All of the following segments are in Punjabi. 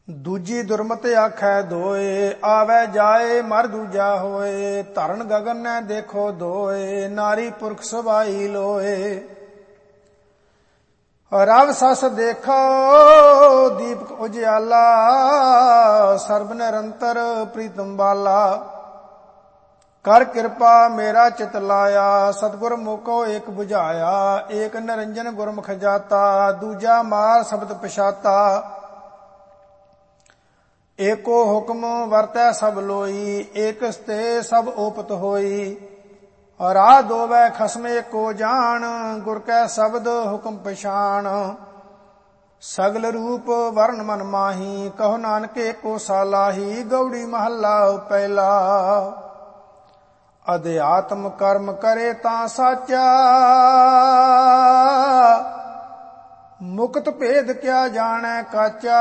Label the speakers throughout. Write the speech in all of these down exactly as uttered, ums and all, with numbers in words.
Speaker 1: ਦੂਜੀ ਦੁਰਮਤ ਆਖੈ ਦੋਏ, ਆਵੈ ਜਾਏ ਮਰ ਦੂਜਾ ਹੋਏ। ਧਰਨ ਗਗਨ ਨੇ ਦੇਖੋ ਦੋਏ, ਨਾਰੀ ਪੁਰਖ ਸਵਾਈ ਲੋਏ। ਰਵ ਸਸ ਦੇਖੋ ਦੀਪਕ ਉਜਿਆਲਾ, ਸਰਬ ਨਿਰੰਤਰ ਪ੍ਰੀਤਮ ਬਾਲਾ। ਕਰ ਕਿਰਪਾ ਮੇਰਾ ਚਿਤ ਲਾਇਆ, ਸਤਿਗੁਰ ਮੋਕੋ ਏਕ 부ਝਾਇਆ। ਏਕ ਨਿਰੰਜਨ ਗੁਰਮੁਖ ਜਾਤਾ, ਦੂਜਾ ਮਾਰ ਸ਼ਬਦ ਪਛਾਤਾ। ਏਕੋ ਹੁਕਮ ਵਰਤੈ ਸਭ ਲੋਈ, ਏਕਸ ਤੇ ਸਭ ਓਪਤ ਹੋਈ। ਰਾਹ ਦੋਵੈ ਖਸਮ ਏਕੋ ਜਾਣ, ਗੁਰ ਕੈ ਸ਼ਬਦ ਹੁਕਮ ਪਛਾਣ। ਸਗਲ ਰੂਪ ਵਰਨ ਮਨ ਮਾਹੀ, ਕਹੋ ਨਾਨਕ ਏਕੋ ਸਾਲਾਹੀ। ਗਉੜੀ ਮਹੱਲਾ ਪਹਿਲਾ। ਅਧਿਆਤਮ ਕਰਮ ਕਰੇ ਤਾਂ ਸਾਚਾ, ਮੁਕਤ ਭੇਦ ਕਿਆ ਜਾਣੈ ਕਾਚਾ।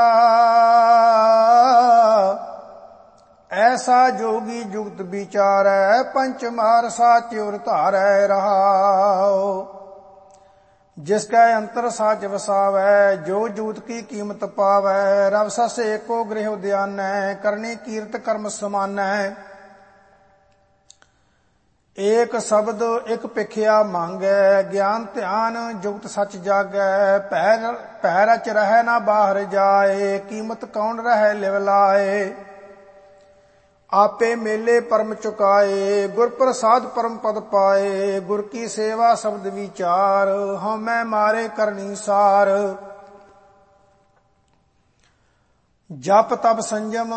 Speaker 1: ਐਸਾ ਜੋਗੀ ਜੁਗਤ ਵਿਚਾਰੈ, ਪੰਚ ਮਾਰ ਸਾਚ ਉਰ ਧਾਰੈ ਰਹਾਉ। ਜਿਸ ਕੈ ਅੰਤਰ ਸਾਚ ਵਸਾਵੈ, ਜੋ ਜੂਤ ਕੀ ਕੀਮਤ ਪਾਵੈ। ਰਵ ਸਸ ਏਕੋ ਗ੍ਰਹਿ ਉਦਿਆਨੈ, ਕਰਨੀ ਕੀਰਤ ਕਰਮ ਸਮਾਨੈ। ਏਕ ਸ਼ਬਦ ਇਕ ਭਿਖਿਆ ਮੰਗੈ, ਗਿਆਨ ਧਿਆਨ ਜੁਗਤ ਸਚ ਜਾਗੈ। ਭੈ ਭੈ ਰਚ ਰਹਿ ਨਾ ਬਾਹਰ ਜਾਏ, ਕੀਮਤ ਕੌਣ ਰਹਿ ਲਿਵ ਲਾਏ। ਆਪੇ ਮੇਲੇ ਪਰਮ ਚੁਕਾਏ, ਗੁਰ ਪ੍ਰਸਾਦ ਪਰਮ ਪਦ ਪਾਏ। ਗੁਰ ਕੀ ਸੇਵਾ ਸ਼ਬਦ ਵਿਚਾਰ, ਹਉਮੈ ਮਾਰੇ ਕਰਨੀ ਸਾਰ। ਜਪ ਤਪ ਸੰਜਮ